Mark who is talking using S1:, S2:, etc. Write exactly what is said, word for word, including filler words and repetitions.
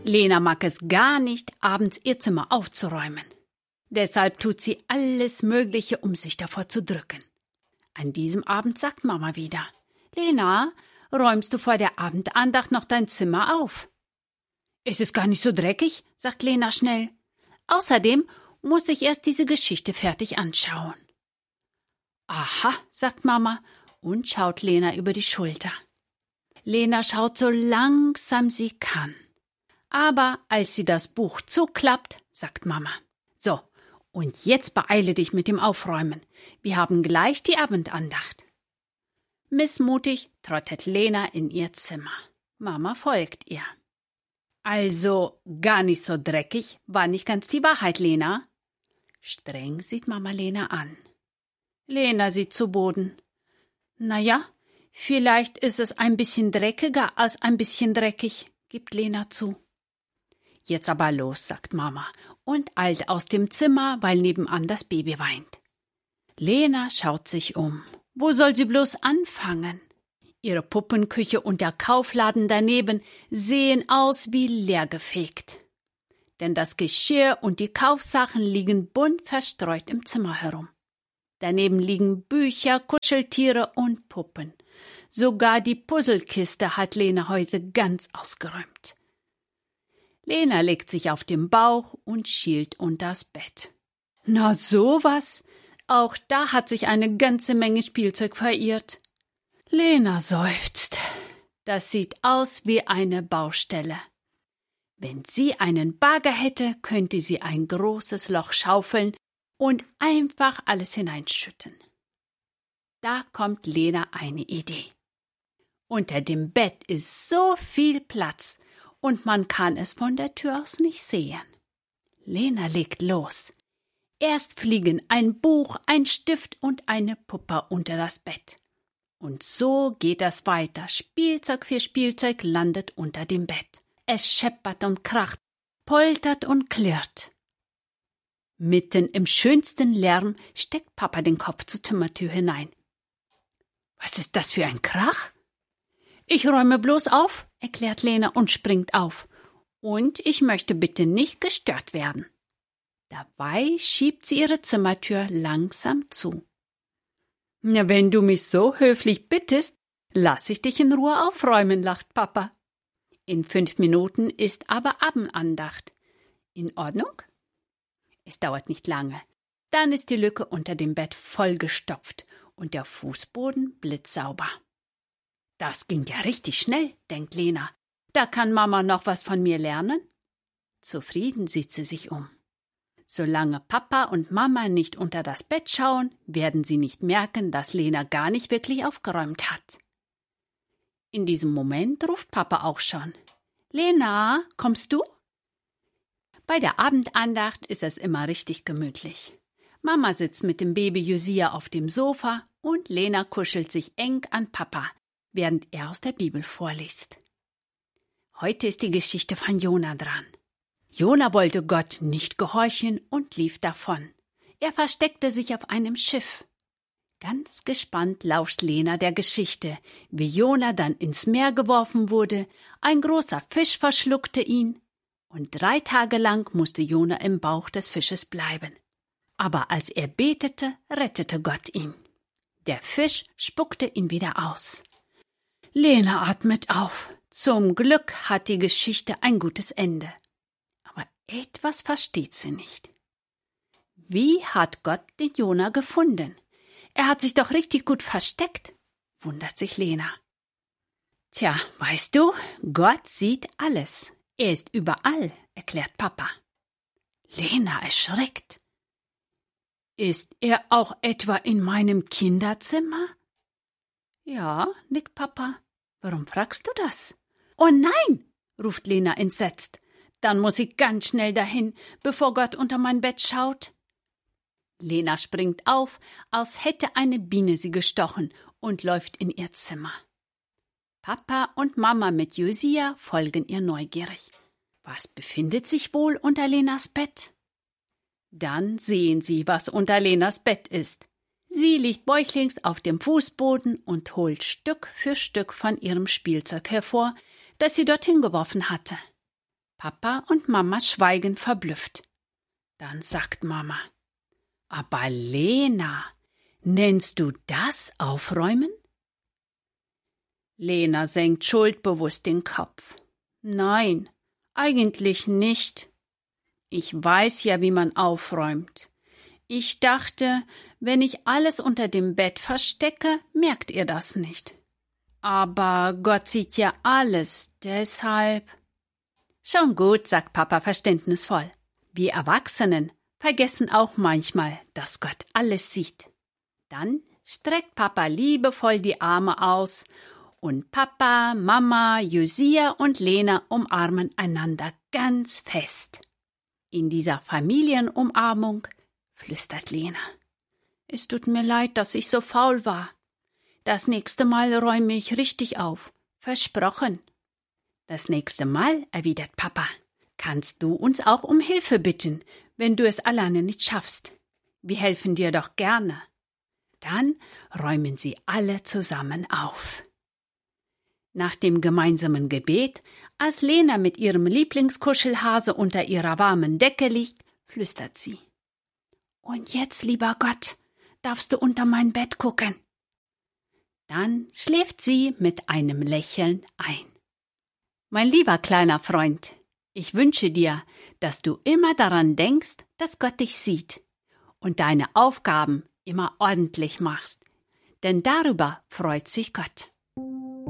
S1: Lena mag es gar nicht, abends ihr Zimmer aufzuräumen. Deshalb tut sie alles Mögliche, um sich davor zu drücken. An diesem Abend sagt Mama wieder: »Lena, räumst du vor der Abendandacht noch dein Zimmer auf?« »Es ist gar nicht so dreckig«, sagt Lena schnell. »Außerdem muss ich erst diese Geschichte fertig anschauen.« »Aha«, sagt Mama und schaut Lena über die Schulter. Lena schaut so langsam sie kann. Aber als sie das Buch zuklappt, sagt Mama: »So, und jetzt beeile dich mit dem Aufräumen. Wir haben gleich die Abendandacht.« Missmutig trottet Lena in ihr Zimmer. Mama folgt ihr. »Also, gar nicht so dreckig, war nicht ganz die Wahrheit, Lena?« Streng sieht Mama Lena an. Lena sieht zu Boden. »Na ja, vielleicht ist es ein bisschen dreckiger als ein bisschen dreckig«, gibt Lena zu. »Jetzt aber los«, sagt Mama und eilt aus dem Zimmer, weil nebenan das Baby weint. Lena schaut sich um. Wo soll sie bloß anfangen? Ihre Puppenküche und der Kaufladen daneben sehen aus wie leergefegt. Denn das Geschirr und die Kaufsachen liegen bunt verstreut im Zimmer herum. Daneben liegen Bücher, Kuscheltiere und Puppen. Sogar die Puzzlekiste hat Lena heute ganz ausgeräumt. Lena legt sich auf den Bauch und schielt unters Bett. Na sowas! Auch da hat sich eine ganze Menge Spielzeug verirrt. Lena seufzt. Das sieht aus wie eine Baustelle. Wenn sie einen Bagger hätte, könnte sie ein großes Loch schaufeln und einfach alles hineinschütten. Da kommt Lena eine Idee. Unter dem Bett ist so viel Platz und man kann es von der Tür aus nicht sehen. Lena legt los. Erst fliegen ein Buch, ein Stift und eine Puppe unter das Bett. Und so geht das weiter. Spielzeug für Spielzeug landet unter dem Bett. Es scheppert und kracht, poltert und klirrt. Mitten im schönsten Lärm steckt Papa den Kopf zur Zimmertür hinein. »Was ist das für ein Krach?« »Ich räume bloß auf«, erklärt Lena und springt auf. »Und ich möchte bitte nicht gestört werden.« Dabei schiebt sie ihre Zimmertür langsam zu. »Na, wenn du mich so höflich bittest, lass ich dich in Ruhe aufräumen«, lacht Papa. »In fünf Minuten ist aber Abendandacht. In Ordnung?« Es dauert nicht lange. Dann ist die Lücke unter dem Bett vollgestopft und der Fußboden blitzsauber. »Das ging ja richtig schnell«, denkt Lena. »Da kann Mama noch was von mir lernen.« Zufrieden sieht sie sich um. Solange Papa und Mama nicht unter das Bett schauen, werden sie nicht merken, dass Lena gar nicht wirklich aufgeräumt hat. In diesem Moment ruft Papa auch schon. »Lena, kommst du?« Bei der Abendandacht ist es immer richtig gemütlich. Mama sitzt mit dem Baby Josia auf dem Sofa und Lena kuschelt sich eng an Papa, während er aus der Bibel vorliest. Heute ist die Geschichte von Jona dran. Jona wollte Gott nicht gehorchen und lief davon. Er versteckte sich auf einem Schiff. Ganz gespannt lauscht Lena der Geschichte, wie Jona dann ins Meer geworfen wurde, ein großer Fisch verschluckte ihn, und drei Tage lang musste Jona im Bauch des Fisches bleiben. Aber als er betete, rettete Gott ihn. Der Fisch spuckte ihn wieder aus. Lena atmet auf. Zum Glück hat die Geschichte ein gutes Ende. Aber etwas versteht sie nicht. Wie hat Gott den Jona gefunden? Er hat sich doch richtig gut versteckt, wundert sich Lena. Tja, weißt du, Gott sieht alles. Er ist überall, erklärt Papa. Lena erschrickt. Ist er auch etwa in meinem Kinderzimmer? Ja, nickt Papa. Warum fragst du das? Oh nein, ruft Lena entsetzt. Dann muss ich ganz schnell dahin, bevor Gott unter mein Bett schaut. Lena springt auf, als hätte eine Biene sie gestochen, und läuft in ihr Zimmer. Papa und Mama mit Josia folgen ihr neugierig. Was befindet sich wohl unter Lenas Bett? Dann sehen sie, was unter Lenas Bett ist. Sie liegt bäuchlings auf dem Fußboden und holt Stück für Stück von ihrem Spielzeug hervor, das sie dorthin geworfen hatte. Papa und Mama schweigen verblüfft. Dann sagt Mama: Aber Lena, nennst du das Aufräumen? Lena senkt schuldbewusst den Kopf. Nein, eigentlich nicht. Ich weiß ja, wie man aufräumt. Ich dachte, wenn ich alles unter dem Bett verstecke, merkt ihr das nicht. Aber Gott sieht ja alles, deshalb. Schon gut, sagt Papa verständnisvoll. Wir Erwachsenen vergessen auch manchmal, dass Gott alles sieht. Dann streckt Papa liebevoll die Arme aus und Papa, Mama, Josia und Lena umarmen einander ganz fest. In dieser Familienumarmung flüstert Lena: Es tut mir leid, dass ich so faul war. Das nächste Mal räume ich richtig auf. Versprochen. Das nächste Mal, erwidert Papa, kannst du uns auch um Hilfe bitten, wenn du es alleine nicht schaffst. Wir helfen dir doch gerne. Dann räumen sie alle zusammen auf. Nach dem gemeinsamen Gebet, als Lena mit ihrem Lieblingskuschelhase unter ihrer warmen Decke liegt, flüstert sie: Und jetzt, lieber Gott, darfst du unter mein Bett gucken. Dann schläft sie mit einem Lächeln ein. Mein lieber kleiner Freund, ich wünsche dir, dass du immer daran denkst, dass Gott dich sieht und deine Aufgaben immer ordentlich machst, denn darüber freut sich Gott.